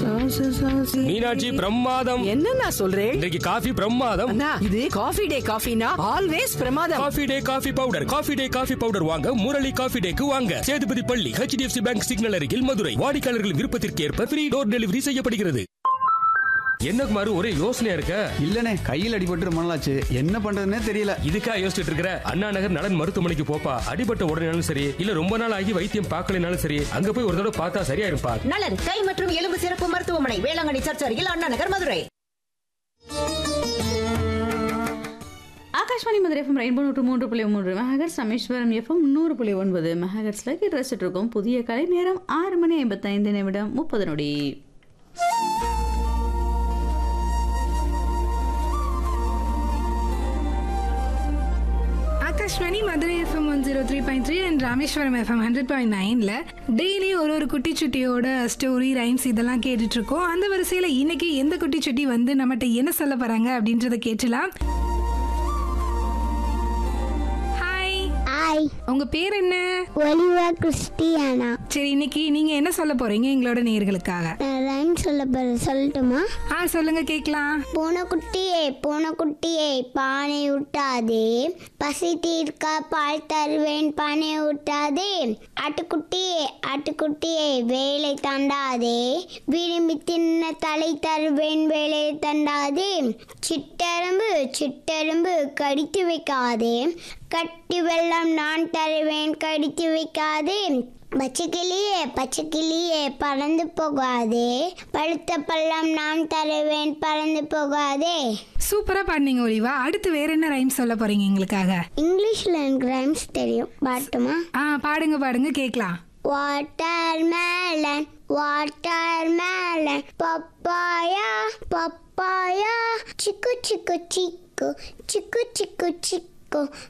மீனாட்சி பிரமாதம். என்ன நான் சொல்றேன், இன்றைக்கு காஃபி பிரமாதம். இது காஃபி டே காஃபினா ஆல்வேஸ் பிரமாதம். காஃபி டே காஃபி பவுடர் வாங்க முரளி காஃபி டேக்கு வாங்க. சேதுபதி பள்ளி, HDFC பேங்க் சிக்னல் அருகில், மதுரை. வாடிக்கையாளர்களின் விருப்பத்திற்கு ஏற்ப ஃப்ரீ டோர் டெலிவரி செய்யப்படுகிறது. என்ன குமாரு, ஒரே யோசனையா இருக்க? இல்லனே, கையில் அடிபட்டு ரொம்ப நாளாச்சு, என்ன பண்றதுன்னே தெரியல. இதுக்கா யோசிச்சுட்டு இருக்கிற? அண்ணா நகர் நலன் மருத்துவமனைக்கு போப்பா. அடிபட்ட உடனேனாலும் சரி, இல்ல ரொம்ப நாள் ஆகி வைத்தியம் பார்க்கலனாலும் சரி, அங்க போய் ஒரு தடவை பார்த்தா சரியா இருப்பா. நலன் கை மற்றும் எலும்பு சிறப்பு மருத்துவமனை, வேளாங்கண்ணி சர்ச் அருகில், Anna Nagar, Madurai. Akashvani Madurai FM rainbow 103.3 megahertz, Rameswaram FM 100.9 மெகாஹெர்ட்ஸ்ல கேட்டு இருக்கும். புதிய கலை நேரம் 6:55 Akashvani Madurai FM 103.3 and Rameswaram FM 100.9ல daily ஒரு குட்டிச்சுட்டியோட ஸ்டோரி, ரைம்ஸ் இதெல்லாம் கேட்டுட்டு இருக்கோம். அந்த வரிசையில இன்னைக்கு எந்த குட்டிச்சுட்டி வந்து நம்மகிட்ட என்ன சொல்ல போறாங்க அப்படின்றத கேட்டலாம். ஹாய், உங்க பேர் என்ன? Olivia Christiana. சரி, இன்னைக்கு நீங்க என்ன சொல்ல போறீங்க எங்களோட நேயர்களுக்காக? ரைம் சொல்ல சொல்லட்டுமா? சொல்லுங்க கேட்கலாம். பூனைக்குட்டியே பானை ஊட்டாதே, பசி தீர்க்க பால் தருவேன் பானை ஊட்டாதே. ஆட்டுக்குட்டியே வேலை தண்டாதே, விரும்பி தின்ன தலை தருவேன் வேலை தண்டாதே. சிட்டெரும்பு கடித்து வைக்காதே, கட்டி வெள்ளம் நான் தருவேன் கடித்து வைக்காதே. பச்சைக்கிளியே பறந்து போகாதே, பழுத்த பள்ளம் நான் தருவேன் பறந்து போகாதே. சூப்பரா பாடுனீங்க ஒலிவா. அடுத்து வேற என்ன ரைம் சொல்ல போறீங்க எங்களுக்காக? இங்கிலீஷ்ல எனக்கு ரைம்ஸ் தெரியும், பாட்டுமா? பாடுங்க கேட்கலாம். வாட்டர்மெலன் பப்பாயா, சிக்கு